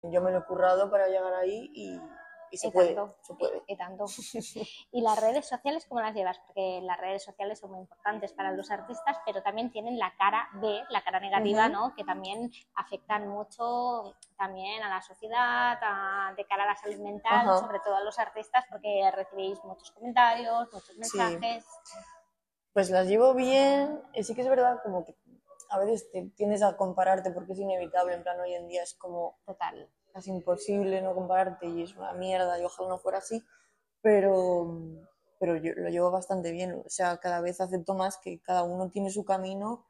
yo me lo he currado para llegar ahí y se Y puede, tanto, se puede. y tanto. ¿Y las redes sociales cómo las llevas? Porque las redes sociales son muy importantes para los artistas, pero también tienen la cara B, la cara negativa, Ujú. ¿no? Que también afectan mucho también a la sociedad, de cara a la salud mental, Ajá, sobre todo a los artistas, porque recibís muchos comentarios, muchos sí. mensajes. Pues las llevo bien. Sí que es verdad como que a veces te tiendes a compararte porque es inevitable. En plan, hoy en día es como Total. casi imposible no compararte y es una mierda y ojalá no fuera así. Pero, pero yo lo llevo bastante bien. O sea, cada vez acepto más que cada uno tiene su camino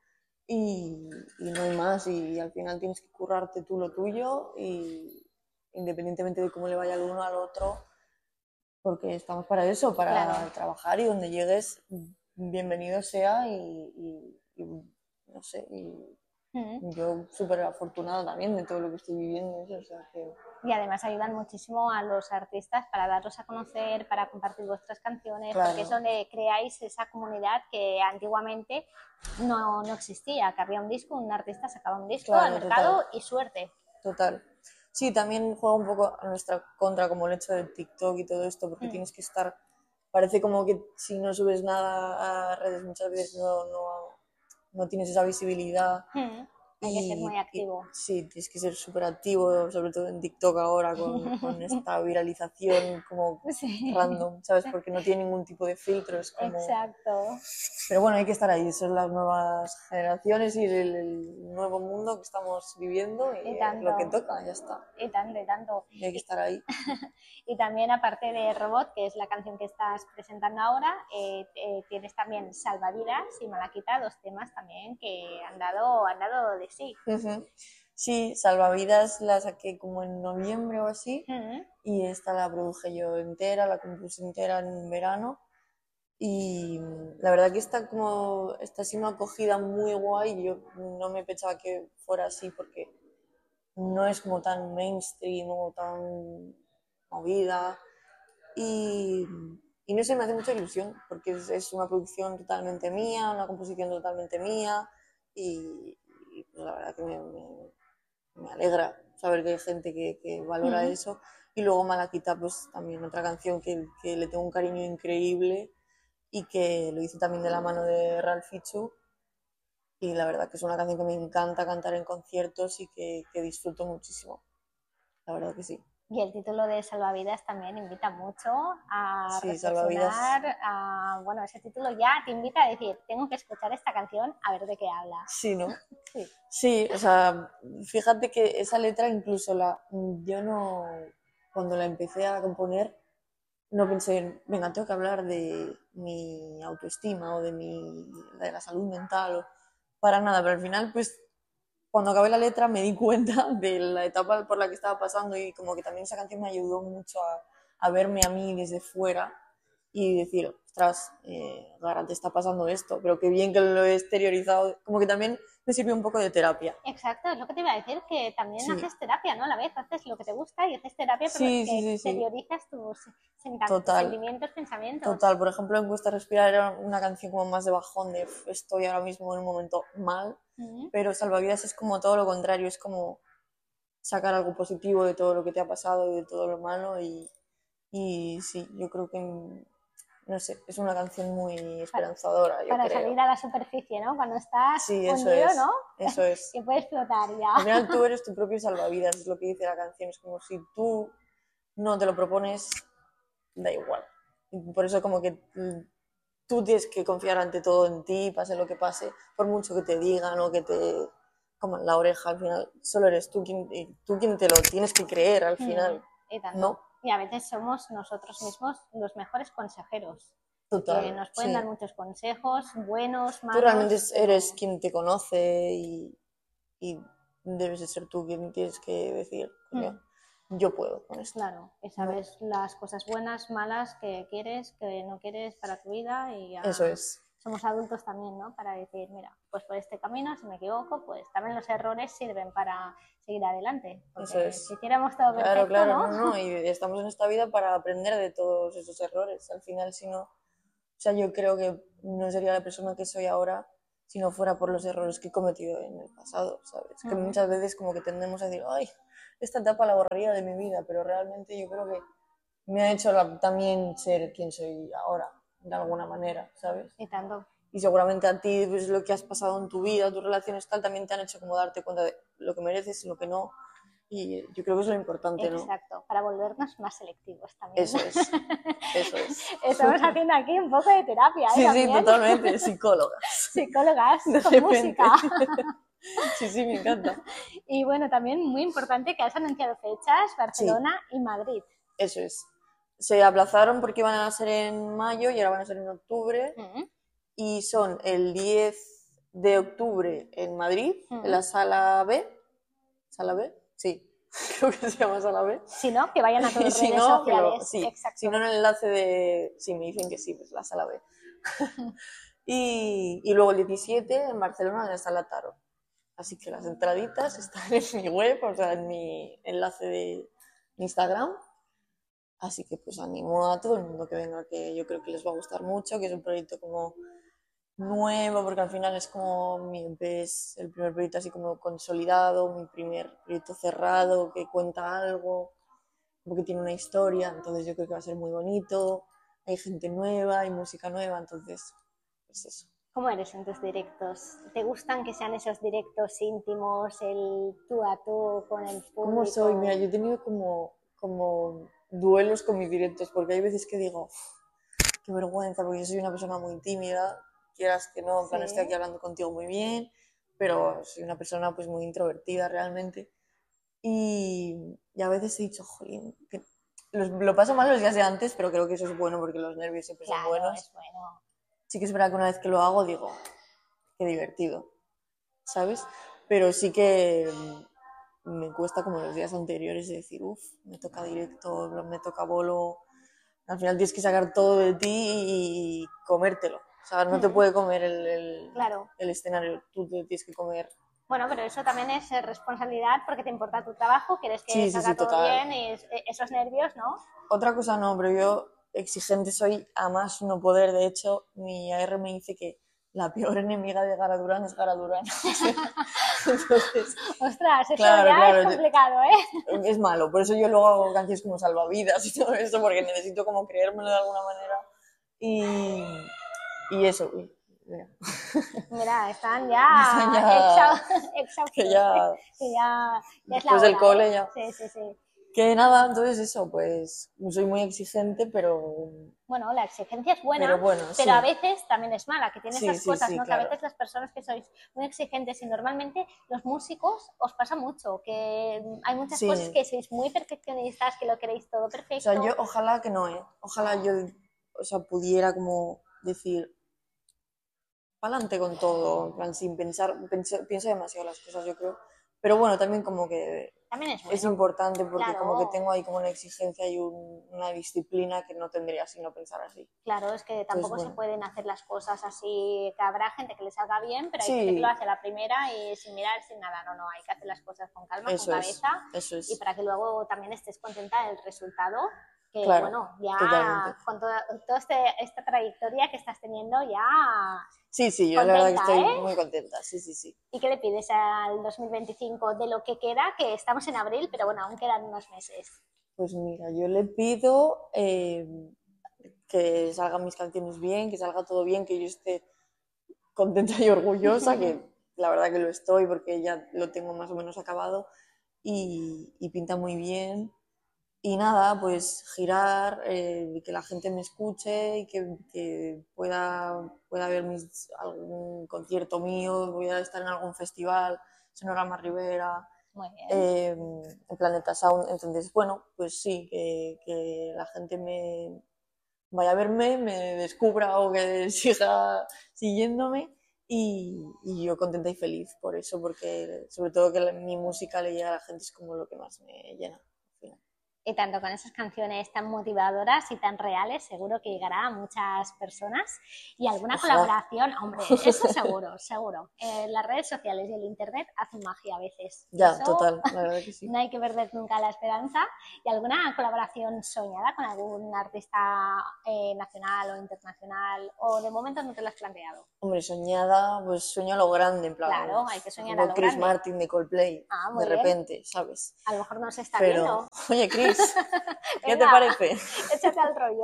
y no hay más. Y al final tienes que currarte tú lo tuyo y independientemente de cómo le vaya al uno al otro, porque estamos para eso, para Claro. trabajar y donde llegues, bienvenido sea y no sé, y Mm. yo súper afortunada también de todo lo que estoy viviendo, o sea que Y además ayudan muchísimo a los artistas para daros a conocer, para compartir vuestras canciones, porque es claro, donde creáis esa comunidad que antiguamente no existía, que había un disco, un artista sacaba un disco al claro, total, mercado y suerte. total. Sí, también juega un poco a nuestra contra como el hecho de TikTok y todo esto, porque Mm, tienes que estar, parece como que si no subes nada a redes muchas veces no tienes esa visibilidad. mm. Hay que ser muy Y activo. sí, tienes que ser súper activo, sobre todo en TikTok ahora, con esta viralización como Sí, random, ¿sabes? Porque no tiene ningún tipo de filtro, es como... exacto. Pero bueno, hay que estar ahí, son las nuevas generaciones y el nuevo mundo que estamos viviendo y Y es lo que tanto, toca, ya está. y tanto, y tanto. Y hay que estar ahí. Y también, aparte de Robot, que es la canción que estás presentando ahora, tienes también Salvavidas y Malaquita, dos temas también que han dado de sí. Sí, Salvavidas la saqué como en noviembre o así Mm. y esta la produje yo entera, la compuse entera en verano. Y la verdad que está siendo acogida muy guay. Yo no me pensaba que fuera así porque no es como tan mainstream o tan movida. Y, y no sé, me hace mucha ilusión porque es una producción totalmente mía, una composición totalmente mía. Y pues la verdad que me alegra saber que hay gente que valora Mm. eso. Y luego Malaquita, pues también otra canción que le tengo un cariño increíble y que lo hice también de la mano de Ralph Fichu y la verdad que es una canción que me encanta cantar en conciertos y que disfruto muchísimo, la verdad que sí. Y el título de Salvavidas también invita mucho a Sí, Salvavidas, reflexionar. Bueno, ese título ya te invita a decir, tengo que escuchar esta canción a ver de qué habla. sí, ¿no? Sí. Sí, o sea, fíjate que esa letra incluso yo no, cuando la empecé a componer, no pensé, venga, tengo que hablar de mi autoestima o de la salud mental o para nada, pero al final pues cuando acabé la letra me di cuenta de la etapa por la que estaba pasando y como que también esa canción me ayudó mucho a verme a mí desde fuera y decir, ostras, Gara, te está pasando esto, pero qué bien que lo he exteriorizado, como que también me sirvió un poco de terapia. Exacto, es lo que te iba a decir, que también Sí, haces terapia, ¿no? A la vez haces lo que te gusta y haces terapia sí, que sí, sí, sí, exteriorizas tus total, sentimientos, pensamientos. total. Por ejemplo, en Cuesta Respirar era una canción como más de bajón, de estoy ahora mismo en un momento mal, Mm. pero Salvavidas es como todo lo contrario, es como sacar algo positivo de todo lo que te ha pasado y de todo lo malo y sí, yo creo que, no sé, es una canción muy Para, esperanzadora, yo para creo. salir a la superficie, ¿no? Cuando estás Sí, eso hundido, es, ¿no? eso es. Que puedes flotar ya. Al final tú eres tu propio salvavidas, es lo que dice la canción, es como si tú no te lo propones, da igual. Y por eso como que tú tienes que confiar ante todo en ti, pase lo que pase, por mucho que te digan o que te como en la oreja, al final solo eres tú quien te lo tienes que creer al Mm. final, Y tanto. ¿no? Y a veces somos nosotros mismos los mejores consejeros, porque Total, nos pueden dar sí. muchos consejos, buenos, Tú realmente malos, eres pero quien te conoce y debes de ser tú quien tienes que decir, coño, mm, yo puedo con esto, claro, y ¿no? sabes las cosas buenas, malas que no quieres para tu vida y Eso ya es, somos adultos también, ¿no? Para decir, mira, pues por este camino, si me equivoco, pues también los errores sirven para seguir adelante, eso porque si es. hiciéramos todo Claro, perfecto, claro, ¿no? no, no, y estamos en esta vida para aprender de todos esos errores. Al final, si no, o sea, yo creo que no sería la persona que soy ahora si no fuera por los errores que he cometido en el pasado, ¿sabes? Que Mm. muchas veces como que tendemos a decir, ay, esta etapa la borraría de mi vida, pero realmente yo creo que me ha hecho también ser quien soy ahora, de alguna manera, ¿sabes? Y tanto. Y seguramente a ti, pues, lo que has pasado en tu vida, tus relaciones tal, también te han hecho como darte cuenta de lo que mereces y lo que no. Y yo creo que es lo importante, ¿no? Exacto, para volvernos más selectivos también. Eso es, eso es. Estamos haciendo aquí un poco de terapia, ¿eh? Sí, También. sí, totalmente, psicólogas. Psicólogas De con repente. música. Sí, sí, me encanta. Y bueno, también muy importante que has anunciado fechas, Barcelona y Madrid. Eso es. Se aplazaron porque iban a ser en mayo y ahora van a ser en octubre. Y son el 10 de octubre en Madrid, en la sala B. ¿Sala B? Sí, creo que se llama sala B. Si no, que vayan a tus si redes no, sociales. sí. Exacto. Si no, en el enlace de... Sí, me dicen que sí, pues la sala B. y luego el 17 en Barcelona, en la sala Taro. Así que las entraditas están en mi web, o sea, en mi enlace de Instagram. Así que pues animo a todo el mundo que venga, que yo creo que les va a gustar mucho, que es un proyecto como nuevo, porque al final es como mi EP, es el primer proyecto así como consolidado, mi primer proyecto cerrado, que cuenta algo, porque tiene una historia, entonces yo creo que va a ser muy bonito, hay gente nueva, hay música nueva, entonces, pues eso. ¿Cómo eres en tus directos? ¿Te gustan que sean esos directos íntimos, el tú a tú con el público? ¿Cómo soy? Mira, yo he tenido como duelos con mis directos, porque hay veces que digo, qué vergüenza, porque yo soy una persona muy tímida, quieras que no, en plan, estoy aquí hablando contigo muy bien, pero soy una persona pues muy introvertida realmente. Y a veces he dicho, jolín, que lo paso mal los días de antes, pero creo que eso es bueno porque los nervios siempre son buenos. Es bueno. Sí que es verdad que una vez que lo hago digo, qué divertido, ¿sabes? Pero sí que me cuesta como los días anteriores de decir, uff, me toca directo, me toca bolo. Al final tienes que sacar todo de ti y comértelo. O sea, no te puede comer el escenario, tú te tienes que comer. Bueno, pero eso también es responsabilidad porque te importa tu trabajo, quieres que salga todo total. bien y esos nervios, ¿no? Otra cosa no, pero yo exigente soy a más no poder. De hecho, mi AR me dice que la peor enemiga de Gara Durán es Gara Durán. Entonces, ostras, eso claro, es complicado, ¿eh? Es malo, por eso yo luego hago canciones como Salvavidas y todo eso, porque necesito como creérmelo de alguna manera. Y eso, mira, están ya exhaustos. Que ya es la después del cole ya. Sí. Que nada, entonces eso, pues soy muy exigente, pero... Bueno, la exigencia es buena, pero sí. A veces también es mala, que tiene esas cosas, ¿no? Claro. Que a veces las personas que sois muy exigentes y normalmente los músicos os pasa mucho, que hay muchas cosas que sois muy perfeccionistas, que lo queréis todo perfecto. O sea, yo ojalá que no, ojalá yo, o sea, pudiera como decir, pa'lante con todo, en plan, sin pensar, pienso demasiado las cosas, yo creo. Pero bueno, también como que también es importante porque como que tengo ahí como una exigencia y una disciplina que no tendría si no pensar así. Claro, es que tampoco se pueden hacer las cosas así, que habrá gente que le salga bien, pero hay gente que lo hace la primera y sin mirar, sin nada. No, hay que hacer las cosas con calma, con cabeza. Eso es. Y para que luego también estés contenta del resultado. Que claro, ya totalmente. con toda esta trayectoria que estás teniendo ya... Sí, yo contenta, la verdad que estoy muy contenta, sí. ¿Y qué le pides al 2025 de lo que queda? Que estamos en abril, pero bueno, aún quedan unos meses. Pues mira, yo le pido que salgan mis canciones bien, que salga todo bien, que yo esté contenta y orgullosa, que la verdad que lo estoy porque ya lo tengo más o menos acabado y pinta muy bien. Y nada, pues girar, que la gente me escuche y que pueda ver algún concierto mío, voy a estar en algún festival, Sonorama Rivera, en Planeta Sound. Entonces, bueno, pues sí, que la gente me vaya a verme, me descubra o que siga siguiéndome y yo contenta y feliz por eso, porque sobre todo que mi música le llegue a la gente es como lo que más me llena. Y tanto con esas canciones tan motivadoras y tan reales, seguro que llegará a muchas personas. Y alguna colaboración, hombre, eso seguro, seguro. Las redes sociales y el internet hacen magia a veces. Ya, eso, total, la verdad que sí. No hay que perder nunca la esperanza. ¿Y alguna colaboración soñada con algún artista nacional o internacional? ¿O de momento no te lo has planteado? Hombre, soñada, pues sueño a lo grande, en plan. Claro, hay que soñar a lo Chris grande. Martin de Coldplay, muy de bien. repente, ¿sabes? A lo mejor no se está Pero, viendo. oye, Chris, ¿qué Venga, te parece? Échate al rollo.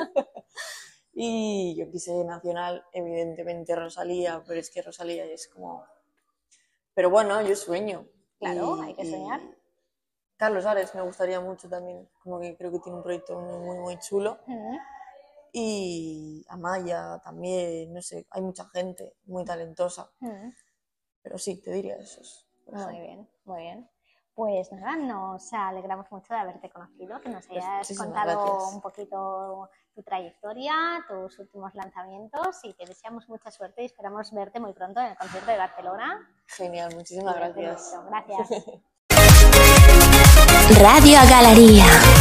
Y yo quise nacional, evidentemente Rosalía, pero es que Rosalía es como... Pero bueno, yo sueño. Claro, hay que soñar. Carlos Ares me gustaría mucho también, como que creo que tiene un proyecto muy, muy chulo. Y Amaya también, no sé, hay mucha gente muy talentosa. Pero sí, te diría esos. Muy bien, muy bien. Pues nada, nos alegramos mucho de haberte conocido, que nos hayas contado un poquito tu trayectoria, tus últimos lanzamientos y te deseamos mucha suerte y esperamos verte muy pronto en el concierto de Barcelona. Genial, muchísimas gracias. Gracias. Radio Galería.